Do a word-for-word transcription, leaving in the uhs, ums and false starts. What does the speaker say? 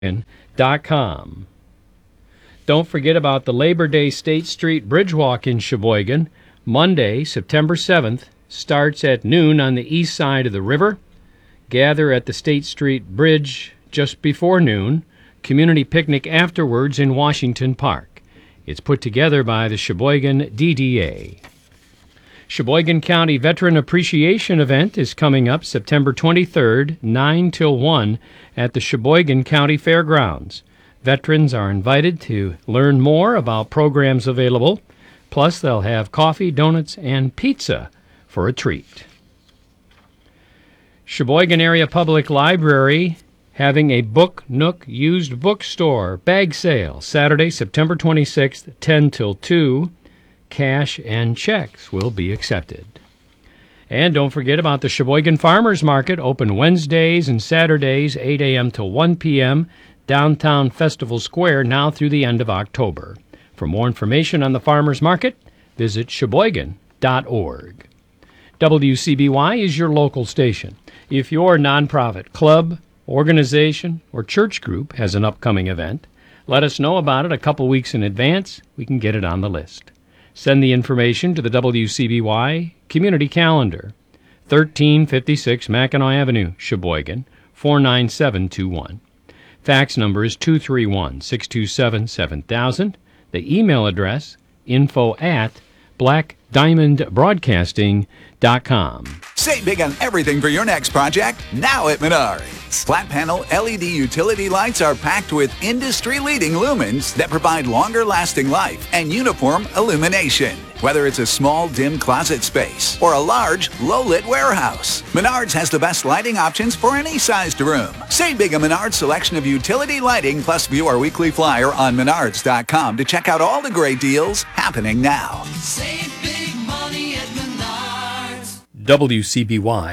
dot com. Don't forget about the Labor Day State Street Bridge Walk in Sheboygan. Monday, September seventh, starts at noon on the east side of the river. Gather at the State Street Bridge just before noon. Community picnic afterwards in Washington Park. It's put together by the Sheboygan D D A. Sheboygan County Veteran Appreciation Event is coming up September twenty-third, nine till one, at the Sheboygan County Fairgrounds. Veterans are invited to learn more about programs available. Plus, they'll have coffee, donuts, and pizza for a treat. Sheboygan Area Public Library having a Book Nook used bookstore bag sale Saturday, September twenty-sixth, ten till two. Cash and checks will be accepted. And don't forget about the Sheboygan Farmers Market, open Wednesdays and Saturdays, eight a.m. to one p.m., downtown Festival Square, now through the end of October. For more information on the Farmers Market, visit sheboygan dot org. W C B Y is your local station. If your nonprofit club, organization, or church group has an upcoming event, let us know about it a couple weeks in advance. We can get it on the list. Send the information to the W C B Y Community Calendar, thirteen fifty-six Mackinac Avenue, Sheboygan, four nine seven two one. Fax number is two three one, six two seven, seven thousand. The email address, info at black diamond broadcasting dot com. Save big on everything for your next project now at Menards. Flat panel L E D utility lights are packed with industry-leading lumens that provide longer lasting life and uniform illumination. Whether it's a small, dim closet space or a large, low-lit warehouse, Menards has the best lighting options for any sized room. Save big on Menards' selection of utility lighting, plus view our weekly flyer on menards dot com to check out all the great deals happening now. Save big money at Menards. W C B Y